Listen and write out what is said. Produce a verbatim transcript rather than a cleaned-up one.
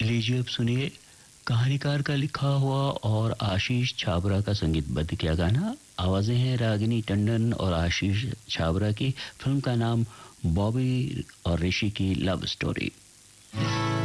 लीजिए अब सुनिए कहानीकार का लिखा हुआ और आशीष छाबरा का संगीतबद्ध किया गाना। आवाजें हैं रागिनी टंडन और आशीष छाबरा की। फिल्म का नाम बॉबी और ऋषि की लव स्टोरी।